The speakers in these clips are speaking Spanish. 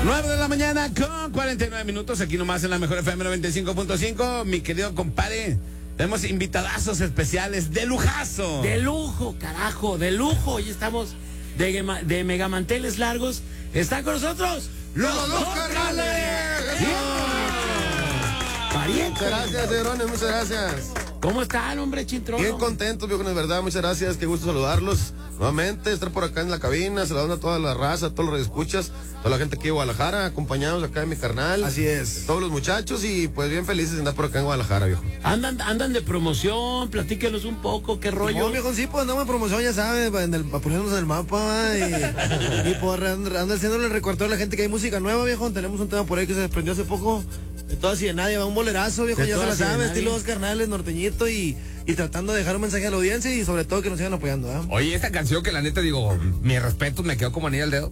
9 de la mañana con 49 minutos, aquí nomás en la mejor FM 95.5. Mi querido compadre, tenemos invitadazos especiales de lujazo. De lujo, carajo, de lujo. Hoy estamos de megamanteles largos. Están con nosotros ¡Los dos carnales! Pariente. Muchas gracias, señorones, muchas gracias. ¿Cómo están, hombre, Chintrón? Bien contentos, viejo, de verdad, muchas gracias, qué gusto saludarlos nuevamente, estar por acá en la cabina, saludando a toda la raza, a todos los radioescuchas, toda la gente aquí de Guadalajara, acompañados acá de mi carnal. Así es. Todos los muchachos y pues bien felices de andar por acá en Guadalajara, viejo. Andan de promoción, platíquenos un poco, qué rollo. No, viejo, sí, pues andamos en promoción, ya sabes, poniéndonos en el mapa y por andar haciéndole el recuerdo a la gente que hay música nueva, viejo. Tenemos un tema por ahí que se desprendió hace poco, de todas y de nadie, va un bolerazo, viejo, De ya se la todas y de sabe, nadie. estilo Dos Carnales, norteñito y tratando de dejar un mensaje a la audiencia y sobre todo que nos sigan apoyando, ¿eh? Oye, esta canción que la neta digo, mi respeto, me quedó como anillo al dedo.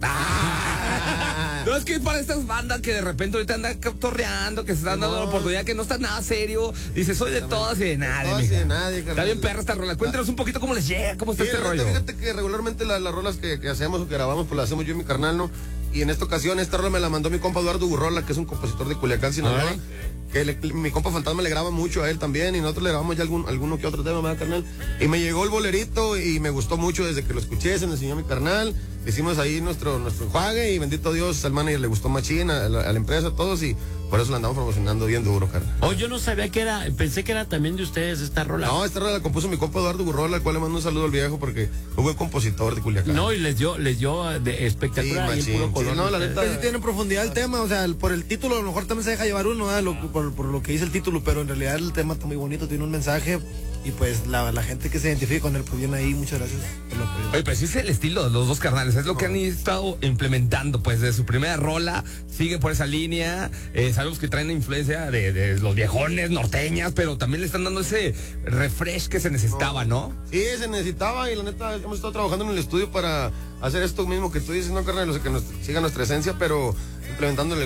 No, es que para estas bandas que de repente ahorita andan torreando, que se están dando la oportunidad, que no está nada serio. Dice, soy de todas y de nadie. Todas y mija. de nadie, Está carnal. bien perra esta rola. Cuéntanos un poquito cómo les llega, cómo está Sí, este la neta, rollo. fíjate que regularmente las rolas que hacemos o que grabamos, pues las hacemos yo y mi carnal, ¿no? Y en esta ocasión, esta rola me la mandó mi compa Eduardo Burrola, que es un compositor de Culiacán, Sinaloa. Órale. Que mi compa Fantasma le graba mucho a él también, y nosotros le grabamos ya alguno que otro tema, ¿verdad, carnal? Y me llegó el bolerito y me gustó mucho desde que lo escuché, se me enseñó mi carnal. Hicimos ahí nuestro enjuague y bendito Dios, al manager le gustó machín, a la empresa, a todos, y por eso la andamos promocionando bien duro, carnal. Oh, yo no sabía que era, pensé que era también de ustedes esta rola. No, esta rola la compuso mi compa Eduardo Burrola, al cual le mando un saludo al viejo porque fue buen compositor de Culiacán. No, y les dio de espectacular Sí, ahí el puro machín, color. sí, no, la de neta, ustedes. Sí tiene profundidad el tema, o sea, por el título a lo mejor también se deja llevar uno, ¿verdad? Por lo que dice el título, pero en realidad el tema está muy bonito, tiene un mensaje y pues la gente que se identifique con él, pues viene ahí, muchas gracias por el apoyo. Oye, pues sí es el estilo de los dos carnales, es lo que han estado implementando, pues de su primera rola, sigue por esa línea, sabemos que traen influencia de los viejones, norteñas, pero también le están dando ese refresh que se necesitaba, ¿no? Sí, se necesitaba y la neta hemos estado trabajando en el estudio para hacer esto mismo que tú dices, no, carnal, o sea, que siga nuestra esencia, pero implementándole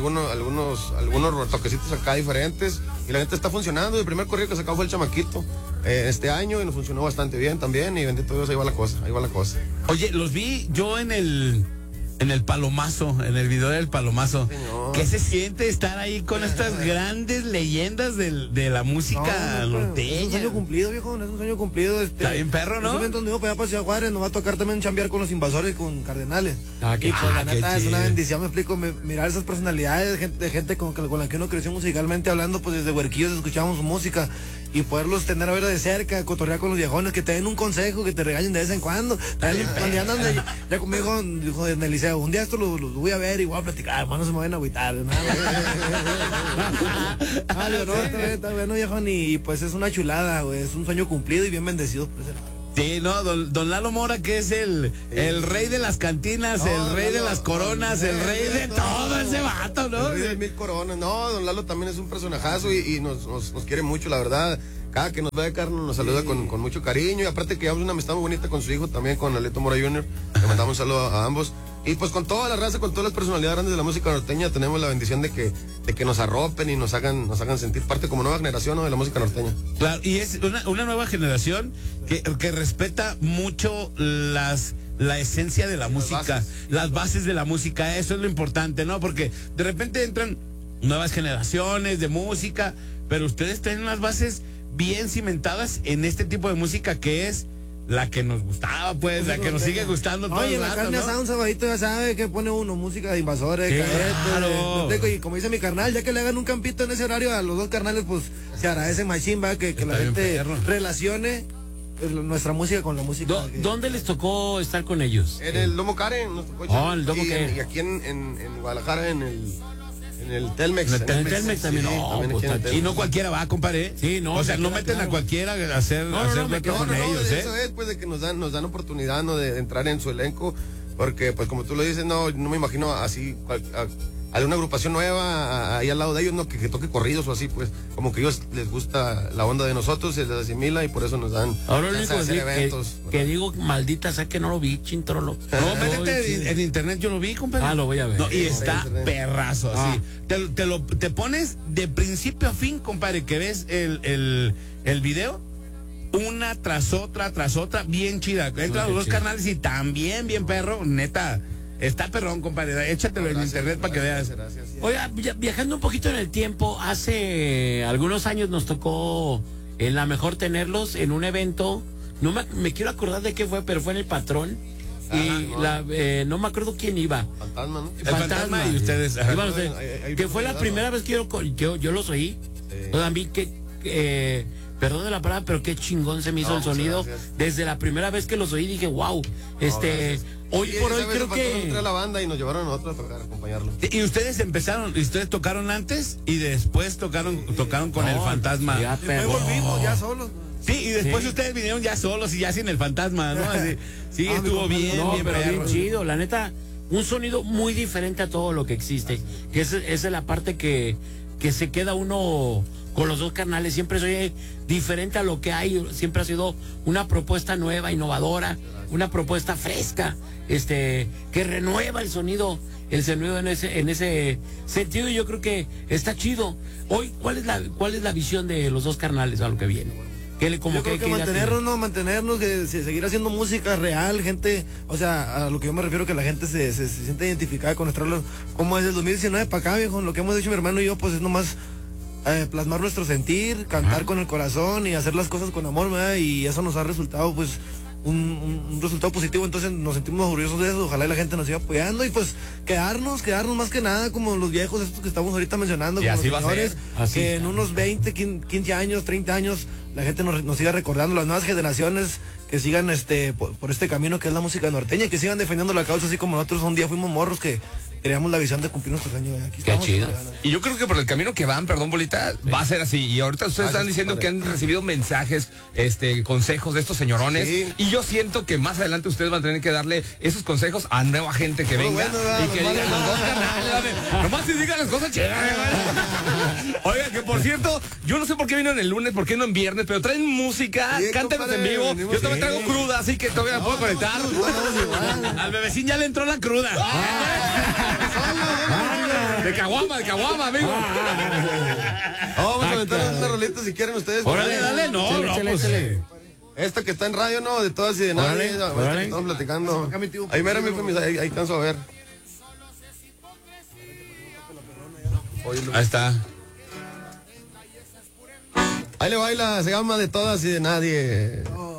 algunos toquecitos acá diferentes y la neta está funcionando. El primer corrido que sacamos fue el Chamaquito este año y nos funcionó bastante bien también y bendito Dios, ahí va la cosa. Oye, los vi yo en el Palomazo, en el video del Palomazo. Señor. ¿Qué se siente estar ahí con estas grandes leyendas de la música No, norteña? es un sueño cumplido, viejo, es un sueño cumplido. Está bien perro, ¿no? En momentos me voy para allá para Ciudad Juárez, nos va a tocar también chambear con los Invasores, con Cardenales. Ah, qué Y pues la qué neta es una chido. bendición, me explico, mirar esas personalidades, gente con la que uno creció musicalmente hablando, pues desde huerquillos escuchábamos su música y poderlos tener a ver de cerca, cotorrear con los viejones, que te den un consejo, que te regañen de vez en cuando. Cuando ya andan ya conmigo, dijo en el liceo, un día esto los voy a ver y voy a platicar, hermano, se me van a agüitar. Vale, no, está bueno, viejón, y pues es una chulada, güey, es un sueño cumplido y bien bendecido por ese lado. Sí, no, don Lalo Mora, que es el rey de las cantinas, el rey de las coronas, el rey de todo ese vato, ¿no? El rey de 1000 coronas. No, don Lalo también es un personajazo y nos quiere mucho, la verdad. Cada que nos ve, Carlos, nos saluda con mucho cariño y aparte que llevamos una amistad muy bonita con su hijo también, con Aleto Mora Jr. Le mandamos un saludo a ambos. Y pues con toda la raza, con todas las personalidades grandes de la música norteña, tenemos la bendición de que nos arropen y nos hagan sentir parte como nueva generación, ¿no?, de la música norteña. Claro, y es una nueva generación que respeta mucho la esencia de la música, las bases de la música, eso es lo importante, ¿no? Porque de repente entran nuevas generaciones de música, pero ustedes tienen unas bases bien cimentadas en este tipo de música que es la que nos gustaba, pues, la que nos sigue gustando todo Oye, el la rato, carne ¿no? asada un sabadito ya sabe que pone uno, música de Invasores, Sí, Cadetes, claro. y como dice mi carnal, ya que le hagan un campito en ese horario a los dos carnales, pues se agradece machín, va, que la bien gente perro. relacione nuestra música con la música. ¿Dónde les tocó estar con ellos? En el Domo Karen, nos tocó Oh, el Domo Karen. y aquí en Guadalajara, en el Telmex. En el Telmex también. Sí, No, también pues, aquí en el está Y Telmex. no cualquiera va, compadre. Sí, no, O sea, me no queda meten claro. a cualquiera a hacer dueto No, con ellos, ¿eh? eso es, pues, de que nos dan oportunidad, ¿no?, de entrar en su elenco, porque, pues, como tú lo dices, no me imagino así, a una agrupación nueva ahí al lado de ellos, ¿no?, que toque corridos o así, pues, como que a ellos les gusta la onda de nosotros, se les asimila y por eso nos dan Ahora lo chance único de hacer eventos. que digo, maldita sea que no lo vi, Chintrolo. No, métete en internet, yo lo vi, compadre. Ah, lo voy a ver. No, y está internet. perrazo, así. Te pones de principio a fin, compadre, que ves el video, una tras otra, bien chida. Entran los dos chida. canales y también bien perro, neta. Está perrón, compadre. Échatelo en internet para que veas. Gracias. Oiga, viajando un poquito en el tiempo, hace algunos años nos tocó en la mejor tenerlos en un evento. No me quiero acordar de qué fue, pero fue en el Patrón. Y no me acuerdo quién iba. Fantasma, ¿no? El fantasma y ustedes. Ajá. Iban ustedes. Ahí Que fue la primera vez que yo los oí. O sea, a mí perdón de la palabra, pero qué chingón se me hizo el sonido. Gracias. Desde la primera vez que los oí dije, wow, hoy por hoy creo que... Entré a la banda y nos llevaron a nosotros a tocar, a acompañarlo. Y ustedes ustedes tocaron antes y después tocaron con el fantasma. Ya, Después pero- volvimos ya solos. Sí, y después Sí. ustedes vinieron ya solos y ya sin el fantasma, ¿no? Así, sí, Ah, estuvo mi bien, No, bien pero bien perro. chido, la neta, un sonido muy diferente a todo lo que existe. Que esa es la parte que se queda uno con los dos carnales. Siempre se oye diferente a lo que hay. Siempre ha sido una propuesta nueva, innovadora, una propuesta fresca, que renueva el sonido en ese sentido. Y yo creo que está chido. Hoy, ¿cuál es la visión de los dos carnales a lo que viene? Yo creo que mantenernos, seguir haciendo música real, gente, o sea, a lo que yo me refiero que la gente se siente identificada con nuestro, como desde el 2019 para acá, viejo, lo que hemos hecho mi hermano y yo, pues es nomás plasmar nuestro sentir, cantar con el corazón y hacer las cosas con amor, ¿verdad? Y eso nos ha resultado, pues, un resultado positivo, entonces nos sentimos orgullosos de eso, ojalá y la gente nos siga apoyando y pues quedarnos más que nada como los viejos estos que estamos ahorita mencionando, Y como así los va a ser. señores, Así que está. en unos 20, 15 años, 30 años, la gente nos siga recordando, las nuevas generaciones que sigan por este camino que es la música norteña y que sigan defendiendo la causa, así como nosotros un día fuimos morros que teníamos la visión de cumplir nuestros sueños. Aquí Qué estamos, chido. Y yo creo que por el camino que van, perdón, Bolita, va a ser así. Y ahorita ustedes están diciendo que han recibido mensajes, consejos de estos señorones. Sí. Y yo siento que más adelante ustedes van a tener que darle esos consejos a nueva gente que Pero venga. bueno, ¿verdad? y que Los digan malos. los dos carnales, ¿vale? Nomás si digan las cosas chidas. ¿vale? Oiga, que por cierto, yo no sé por qué vino en el lunes, por qué no en viernes, pero traen música, Sí, cántanos en compadre, vivo. venimos- Yo también sí. traigo cruda, así que todavía me puedo conectar. Al bebecín ya le entró la cruda. De caguama, amigo. Vamos a aventar una rolita si quieren ustedes. Órale, dale, no, Échale, no, échale, pues, échale. Esta que está en radio, ¿no? De todas y de nadie. Órale, Esta que órale. estamos platicando. Acá mi tío, Ahí mira, ahí alcanzo a ver. Ahí está. Ahí le baila, se llama De todas y de nadie.